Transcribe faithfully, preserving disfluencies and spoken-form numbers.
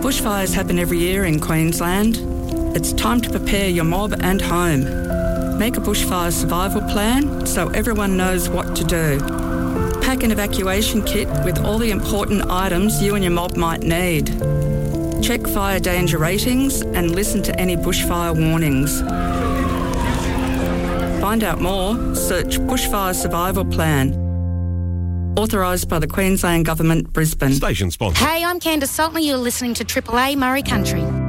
Bushfires happen every year in Queensland. It's time to prepare your mob and home. Make a bushfire survival plan so everyone knows what to do. Pack an evacuation kit with all the important items you and your mob might need. Check fire danger ratings and listen to any bushfire warnings. Find out more, search Bushfire Survival Plan. Authorised by the Queensland Government, Brisbane. Station sponsor. Hey, I'm Candice Saltner. You're listening to Triple A Murray Country.